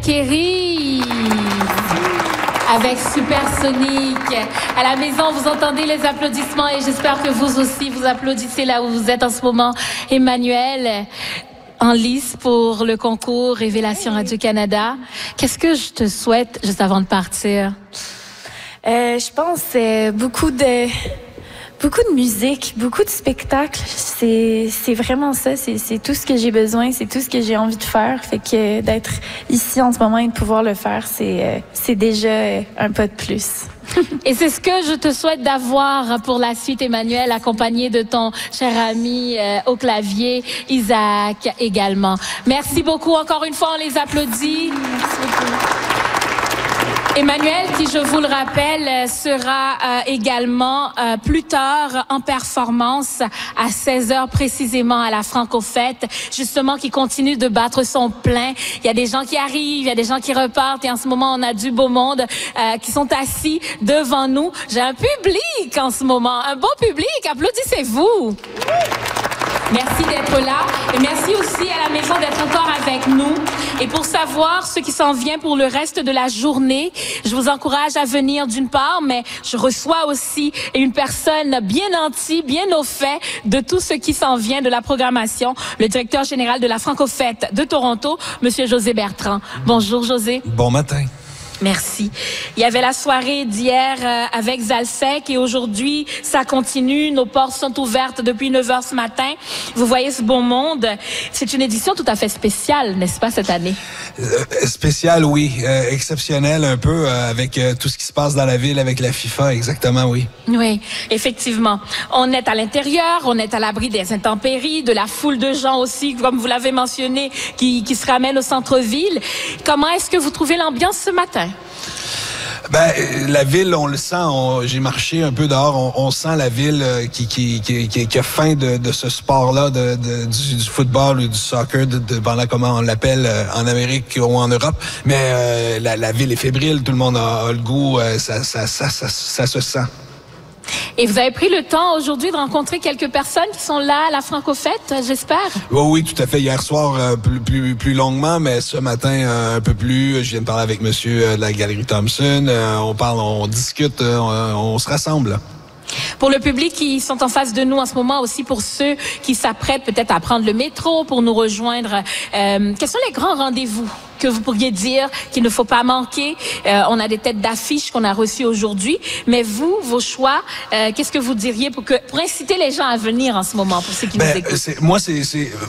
Kerry avec Supersonic. À la maison, vous entendez les applaudissements et j'espère que vous aussi, vous applaudissez là où vous êtes en ce moment. Emmanuel, en lice pour le concours Révélation Radio-Canada. Qu'est-ce que je te souhaite juste avant de partir? Je pense beaucoup de musique, beaucoup de spectacles. C'est vraiment ça. C'est tout ce que j'ai besoin. C'est tout ce que j'ai envie de faire. Fait que d'être ici en ce moment et de pouvoir le faire, c'est déjà un pas de plus. Et c'est ce que je te souhaite d'avoir pour la suite, Emmanuel, accompagné de ton cher ami au clavier, Isaac également. Merci beaucoup. Encore une fois, on les applaudit. Merci beaucoup. Emmanuel, qui, je vous le rappelle, sera également plus tard en performance à 16h précisément à la Franco-Fête, justement qui continue de battre son plein. Il y a des gens qui arrivent, il y a des gens qui repartent et en ce moment, on a du beau monde qui sont assis devant nous. J'ai un public en ce moment, un bon public. Applaudissez-vous. Merci d'être là et merci aussi à la maison d'être encore avec nous. Et pour savoir ce qui s'en vient pour le reste de la journée, je vous encourage à venir d'une part, mais je reçois aussi une personne bien nantie, bien au fait de tout ce qui s'en vient de la programmation, le directeur général de la Franco-Fête de Toronto, Monsieur José Bertrand. Bonjour José. Bon matin. Merci. Il y avait la soirée d'hier avec Zalsec et aujourd'hui, ça continue. Nos portes sont ouvertes depuis 9h ce matin. Vous voyez ce beau monde. C'est une édition tout à fait spéciale, n'est-ce pas, cette année? Spéciale, oui. Exceptionnelle un peu avec tout ce qui se passe dans la ville avec la FIFA, exactement, oui. Oui, effectivement. On est à l'intérieur, on est à l'abri des intempéries, de la foule de gens aussi, comme vous l'avez mentionné, qui se ramènent au centre-ville. Comment est-ce que vous trouvez l'ambiance ce matin? Ben, la ville, on le sent. J'ai marché un peu dehors. On sent la ville qui a faim de ce sport-là, du football ou du soccer, pendant comment on l'appelle en Amérique ou en Europe. Mais la ville est fébrile. Tout le monde a le goût. Ça se sent. Et vous avez pris le temps aujourd'hui de rencontrer quelques personnes qui sont là à la Franco-Fête, j'espère? Oui, tout à fait. Hier soir, plus longuement, mais ce matin, un peu plus. Je viens de parler avec monsieur de la Galerie Thompson. On discute, on se rassemble. Pour le public qui sont en face de nous en ce moment, aussi pour ceux qui s'apprêtent peut-être à prendre le métro pour nous rejoindre, quels sont les grands rendez-vous que vous pourriez dire qu'il ne faut pas manquer? On a des têtes d'affiche qu'on a reçues aujourd'hui, mais vous, vos choix, qu'est-ce que vous diriez pour inciter les gens à venir en ce moment, pour ceux qui nous écoutent? Moi,